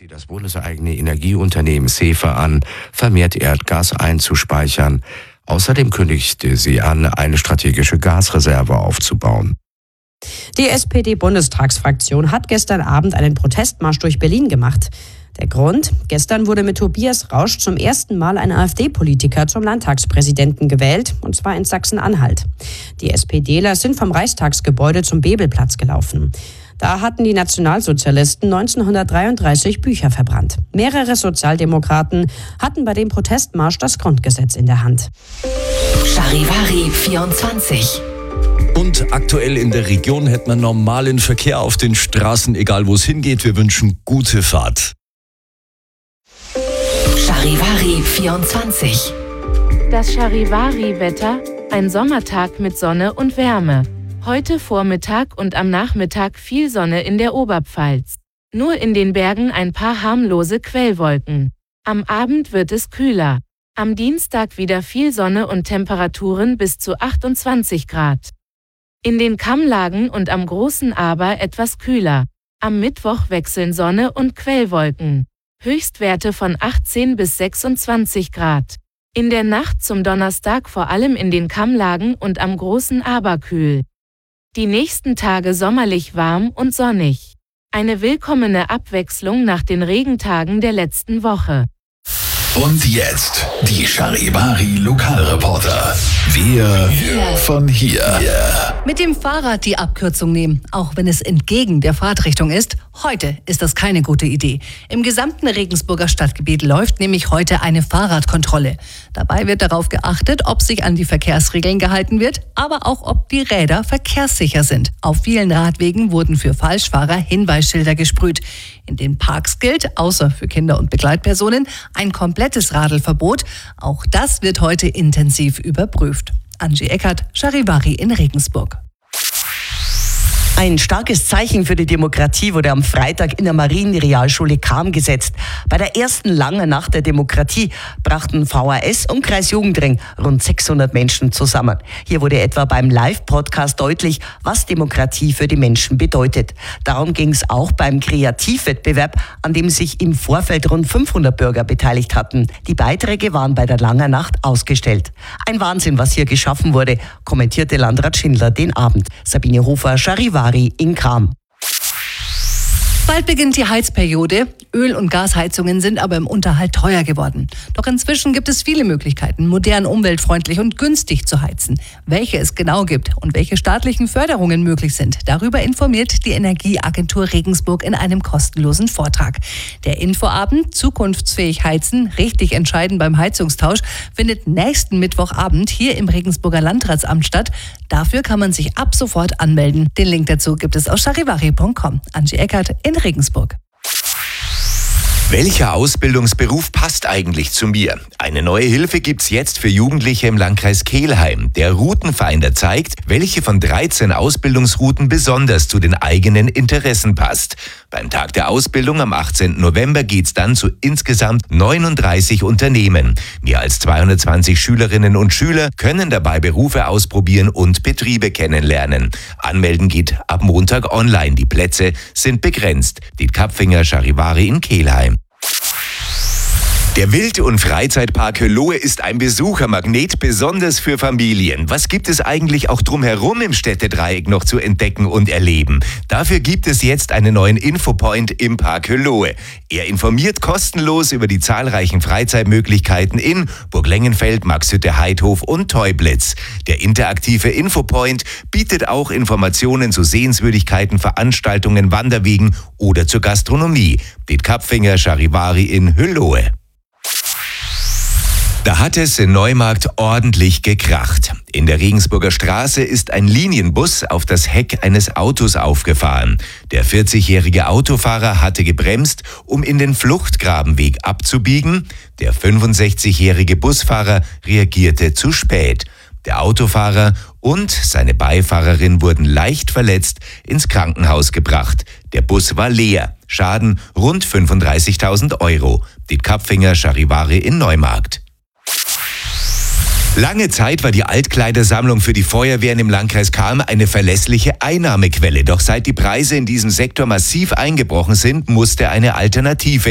sie das bundeseigene Energieunternehmen SEFA an, vermehrt Erdgas einzuspeichern. Außerdem kündigte sie an, eine strategische Gasreserve aufzubauen. Die SPD-Bundestagsfraktion hat gestern Abend einen Protestmarsch durch Berlin gemacht. Der Grund? Gestern wurde mit Tobias Rausch zum ersten Mal ein AfD-Politiker zum Landtagspräsidenten gewählt, und zwar in Sachsen-Anhalt. Die SPDler sind vom Reichstagsgebäude zum Bebelplatz gelaufen. Da hatten die Nationalsozialisten 1933 Bücher verbrannt. Mehrere Sozialdemokraten hatten bei dem Protestmarsch das Grundgesetz in der Hand. Charivari 24. Und aktuell in der Region hätten wir normalen Verkehr auf den Straßen, egal wo es hingeht. Wir wünschen gute Fahrt. Charivari 24. Das Charivari-Wetter, ein Sommertag mit Sonne und Wärme. Heute Vormittag und am Nachmittag viel Sonne in der Oberpfalz. Nur in den Bergen ein paar harmlose Quellwolken. Am Abend wird es kühler. Am Dienstag wieder viel Sonne und Temperaturen bis zu 28 Grad. In den Kammlagen und am Großen Aber etwas kühler. Am Mittwoch wechseln Sonne und Quellwolken. Höchstwerte von 18 bis 26 Grad. In der Nacht zum Donnerstag vor allem in den Kammlagen und am Großen Aber kühl. Die nächsten Tage sommerlich warm und sonnig. Eine willkommene Abwechslung nach den Regentagen der letzten Woche. Und jetzt die Charivari Lokalreporter. Wir von hier. Mit dem Fahrrad die Abkürzung nehmen, auch wenn es entgegen der Fahrtrichtung ist. Heute ist das keine gute Idee. Im gesamten Regensburger Stadtgebiet läuft nämlich heute eine Fahrradkontrolle. Dabei wird darauf geachtet, ob sich an die Verkehrsregeln gehalten wird, aber auch ob die Räder verkehrssicher sind. Auf vielen Radwegen wurden für Falschfahrer Hinweisschilder gesprüht. In den Parks gilt, außer für Kinder und Begleitpersonen, ein komplettes Radelverbot. Auch das wird heute intensiv überprüft. Angie Eckert, Charivari in Regensburg. Ein starkes Zeichen für die Demokratie wurde am Freitag in der Marienrealschule Cham gesetzt. Bei der ersten Langen Nacht der Demokratie brachten VHS und Kreisjugendring rund 600 Menschen zusammen. Hier wurde etwa beim Live-Podcast deutlich, was Demokratie für die Menschen bedeutet. Darum ging es auch beim Kreativwettbewerb, an dem sich im Vorfeld rund 500 Bürger beteiligt hatten. Die Beiträge waren bei der Langen Nacht ausgestellt. Ein Wahnsinn, was hier geschaffen wurde, kommentierte Landrat Schindler den Abend. Sabine Hofer, Charivari in Cham. Bald beginnt die Heizperiode. Öl- und Gasheizungen sind aber im Unterhalt teuer geworden. Doch inzwischen gibt es viele Möglichkeiten, modern, umweltfreundlich und günstig zu heizen. Welche es genau gibt und welche staatlichen Förderungen möglich sind, darüber informiert die Energieagentur Regensburg in einem kostenlosen Vortrag. Der Infoabend Zukunftsfähig heizen, richtig entscheiden beim Heizungstausch findet nächsten Mittwochabend hier im Regensburger Landratsamt statt. Dafür kann man sich ab sofort anmelden. Den Link dazu gibt es auf charivari.com. Angie Eckert in Regensburg. Welcher Ausbildungsberuf passt eigentlich zu mir? Eine neue Hilfe gibt's jetzt für Jugendliche im Landkreis Kelheim. Der Routenfinder zeigt, welche von 13 Ausbildungsrouten besonders zu den eigenen Interessen passt. Beim Tag der Ausbildung am 18. November geht's dann zu insgesamt 39 Unternehmen. Mehr als 220 Schülerinnen und Schüler können dabei Berufe ausprobieren und Betriebe kennenlernen. Anmelden geht ab Montag online. Die Plätze sind begrenzt. Diet Kapfinger, Charivari in Kelheim. Der Wild- und Freizeitpark Höllohe ist ein Besuchermagnet, besonders für Familien. Was gibt es eigentlich auch drumherum im Städtedreieck noch zu entdecken und erleben? Dafür gibt es jetzt einen neuen Infopoint im Park Höllohe. Er informiert kostenlos über die zahlreichen Freizeitmöglichkeiten in Burg Lengenfeld, Maxhütte, Heidhof und Teublitz. Der interaktive Infopoint bietet auch Informationen zu Sehenswürdigkeiten, Veranstaltungen, Wanderwegen oder zur Gastronomie. Diet Kapfinger, Charivari in Höllohe. Da hat es in Neumarkt ordentlich gekracht. In der Regensburger Straße ist ein Linienbus auf das Heck eines Autos aufgefahren. Der 40-jährige Autofahrer hatte gebremst, um in den Fluchtgrabenweg abzubiegen. Der 65-jährige Busfahrer reagierte zu spät. Der Autofahrer und seine Beifahrerin wurden leicht verletzt ins Krankenhaus gebracht. Der Bus war leer. Schaden rund 35.000 €. Diet Kapfinger, Charivari in Neumarkt. Lange Zeit war die Altkleidersammlung für die Feuerwehren im Landkreis Cham eine verlässliche Einnahmequelle. Doch seit die Preise in diesem Sektor massiv eingebrochen sind, musste eine Alternative